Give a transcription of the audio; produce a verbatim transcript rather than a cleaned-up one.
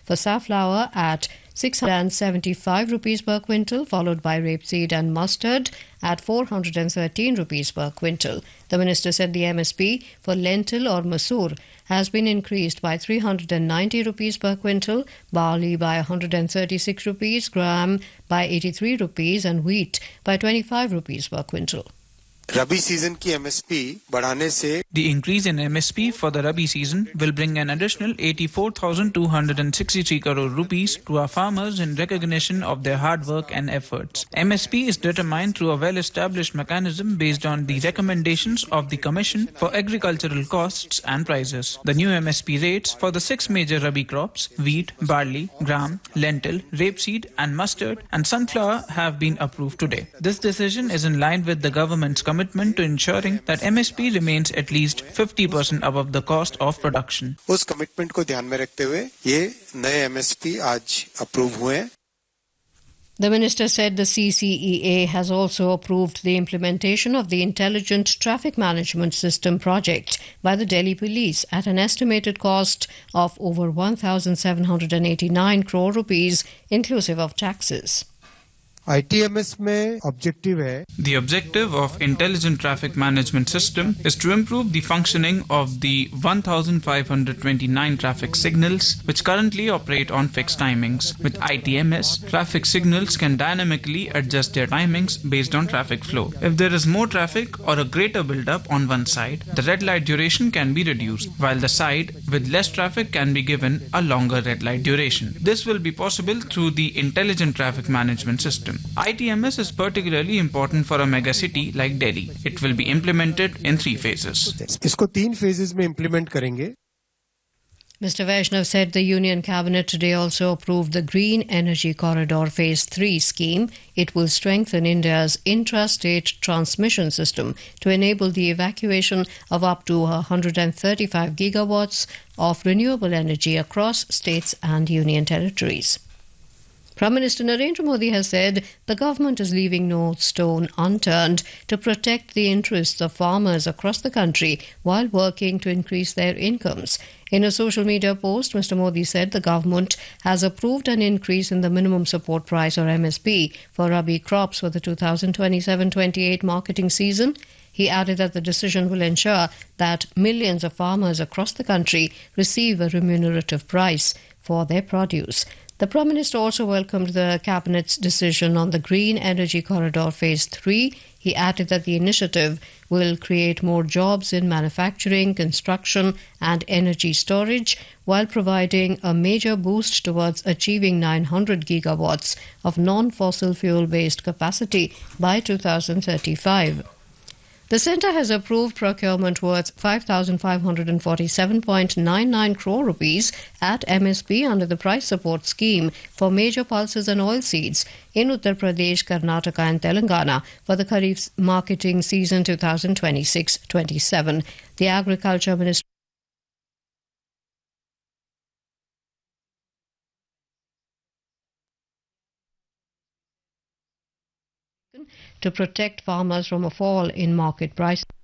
for safflower at six hundred seventy-five rupees per quintal, followed by rapeseed and mustard at four hundred thirteen rupees per quintal. The minister said the M S P for lentil or masoor has been increased by three hundred ninety rupees per quintal, barley by one hundred thirty-six rupees, gram by eighty-three rupees and wheat by twenty-five rupees per quintal. Rabi season की M S P बढ़ाने से The increase in M S P for the Rabi season will bring an additional eighty-four thousand two hundred sixty-three crore rupees to our farmers in recognition of their hard work and efforts. M S P is determined through a well-established mechanism based on the recommendations of the Commission for Agricultural Costs and Prices. The new M S P rates for the six major Rabi crops, wheat, barley, gram, lentil, rapeseed and mustard and sunflower have been approved today. This decision is in line with the government's commitment to ensuring that M S P remains at least fifty percent above the cost of production. उस commitment को ध्यान में रखते हुए ये नए M S P आज approve हुए हैं. The minister said the C C E A has also approved the implementation of the Intelligent Traffic Management System project by the Delhi Police at an estimated cost of over one thousand seven hundred eighty-nine crore rupees, inclusive of taxes. I T M S में objective है. The objective of Intelligent Traffic Management System is to improve the functioning of the one thousand five hundred twenty-nine traffic signals which currently operate on fixed timings. With I T M S, traffic signals can dynamically adjust their timings based on traffic flow. If there is more traffic or a greater build-up on one side, the red light duration can be reduced, while the side with less traffic can be given a longer red light duration. This will be possible through the Intelligent Traffic Management System. I T M S is particularly important for a megacity like Delhi. It will be implemented in three phases. इसको तीन phases में implement करेंगे. Mister Vaishnav said the Union Cabinet today also approved the Green Energy Corridor Phase three scheme. It will strengthen India's intrastate transmission system to enable the evacuation of up to one hundred thirty-five gigawatts of renewable energy across states and union territories. Prime Minister Narendra Modi has said the government is leaving no stone unturned to protect the interests of farmers across the country while working to increase their incomes. In a social media post, Mister Modi said the government has approved an increase in the minimum support price or M S P for Rabi crops for the two thousand twenty-seven twenty-eight marketing season. He added that the decision will ensure that millions of farmers across the country receive a remunerative price for their produce. The Prime Minister also welcomed the Cabinet's decision on the Green Energy Corridor Phase three. He added that the initiative will create more jobs in manufacturing, construction and energy storage while providing a major boost towards achieving nine hundred gigawatts of non-fossil fuel-based capacity by two thousand thirty-five. The centre has approved procurement worth five thousand five hundred forty-seven point nine nine crore rupees at M S P under the price support scheme for major pulses and oilseeds in Uttar Pradesh, Karnataka and Telangana for the Kharif marketing season twenty twenty-six twenty-seven. The Agriculture Ministry to protect farmers from a fall in market prices.